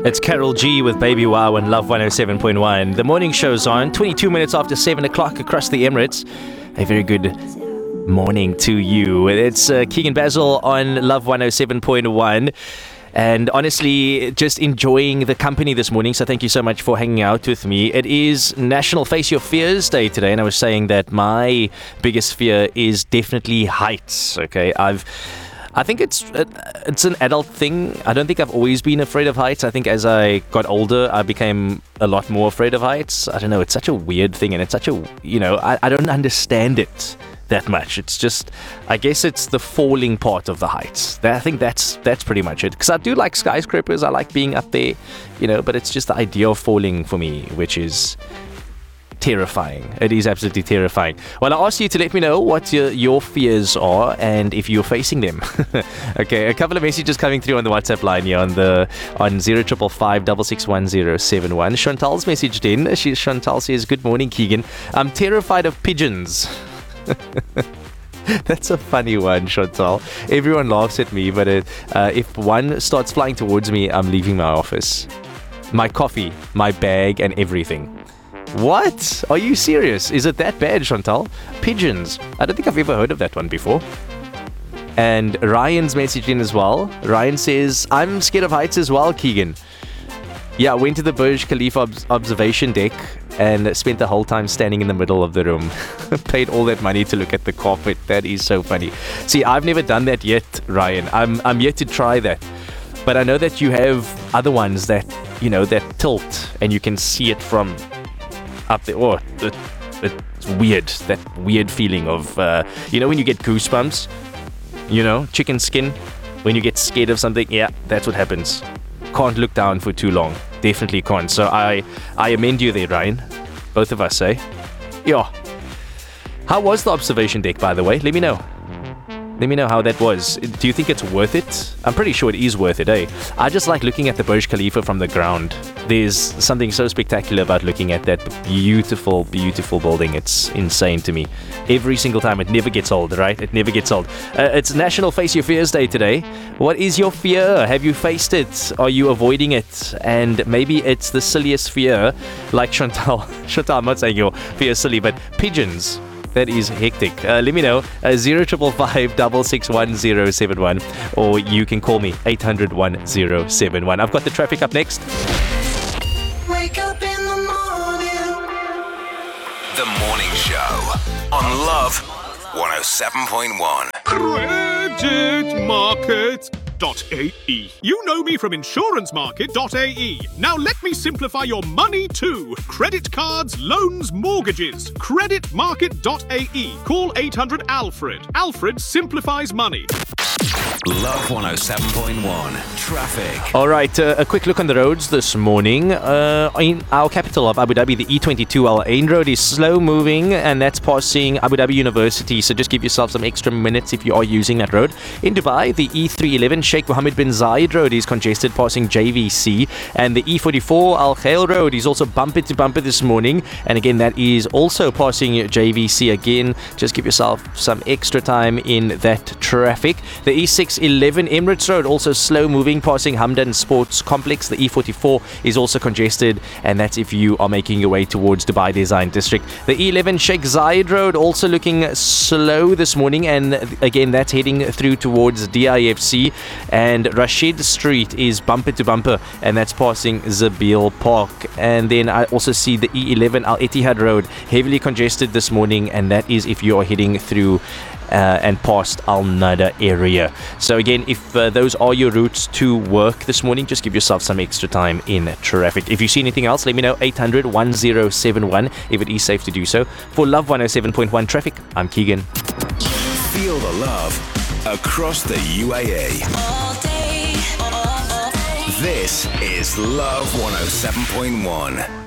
It's Carol G with Baby Wow and Love 107.1. The morning show's on, 22 minutes after 7 o'clock across the Emirates. A very good morning to you. It's Keegan Basil on Love 107.1. And honestly, just enjoying the company this morning. So thank you so much for hanging out with me. It is National Face Your Fears Day today. And I was saying that my biggest fear is definitely heights. Okay, I think it's an adult thing. I don't think I've always been afraid of heights. I think as I got older, I became a lot more afraid of heights. I don't know. It's such a weird thing, and it's such a, I don't understand it that much. It's just, I guess it's the falling part of the heights. I think that's pretty much it. Because I do like skyscrapers. I like being up there, but it's just the idea of falling for me, which is terrifying. It is absolutely terrifying. Well, I asked you to let me know what your fears are and if you're facing them. Okay, a couple of messages coming through on the WhatsApp line here on 0555 661071. Chantal's messaged in. Chantal says, "Good morning, Keegan. I'm terrified of pigeons." That's a funny one, Chantal. Everyone laughs at me, but if one starts flying towards me, I'm leaving my office. My coffee, my bag, and everything. What? Are you serious? Is it that bad, Chantal? Pigeons. I don't think I've ever heard of that one before. And Ryan's messaged in as well. Ryan says, "I'm scared of heights as well, Keegan. Yeah, I went to the Burj Khalifa observation deck and spent the whole time standing in the middle of the room. Paid all that money to look at the carpet. That is so funny." See, I've never done that yet, Ryan. I'm yet to try that. But I know that you have other ones that, that tilt and you can see it from up there. Oh, it's weird. That weird feeling of, when you get goosebumps, chicken skin, when you get scared of something. Yeah, that's what happens. Can't look down for too long. Definitely can't. So I amend you there, Ryan. Both of us, eh? Yeah. How was the observation deck, by the way? Let me know. Let me know how that was. Do you think it's worth it? I'm pretty sure it is worth it, eh? I just like looking at the Burj Khalifa from the ground. There's something so spectacular about looking at that beautiful, beautiful building. It's insane to me. Every single time. It never gets old, right? It never gets old. It's National Face Your Fears Day today. What is your fear? Have you faced it? Are you avoiding it? And maybe it's the silliest fear, like Chantal. Chantal, I'm not saying your fear is silly, but pigeons. That is hectic. Let me know. 0555 661071, or you can call me 800 1071. I've got the traffic up next. Wake up in the morning. The morning show on Love 107.1. Creditmarket.ae. You know me from insurancemarket.ae. Now let me simplify your money too. Credit cards, loans, mortgages. Creditmarket.ae. Call 800 Alfred. Alfred simplifies money. Love 107.1. Traffic. All right, a quick look on the roads this morning. In our capital of Abu Dhabi, the E22 Al Ain Road is slow moving, and that's passing Abu Dhabi University. So just give yourself some extra minutes if you are using that road. In Dubai, the E311 Sheikh Mohammed bin Zayed Road is congested, passing JVC, and the E44 Al Khail Road is also bumper to bumper this morning. And again, that is also passing JVC again. Just give yourself some extra time in that traffic. The E611 Emirates Road also slow moving, passing Hamdan Sports Complex. The E44 is also congested, and that's if you are making your way towards Dubai Design District. The E11 Sheikh Zayed Road also looking slow this morning, and again that's heading through towards DIFC. And Rashid Street is bumper to bumper, and that's passing Zabil Park. And then I also see the E11 Al Ittihad Road heavily congested this morning, and that is if you are heading through and past Al Nada area. So again, if those are your routes to work this morning, just give yourself some extra time in traffic. If you see anything else, let me know. 800 1071 if it is safe to do so. For Love 107.1 Traffic, I'm Keegan. Feel the love across the UAE. All day, all day. This is Love 107.1.